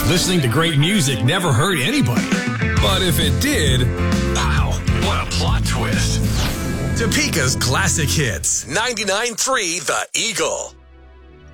Listening to great music never hurt anybody. But if it did, wow, what a plot twist. Topeka's classic hits. 99.3 The Eagle.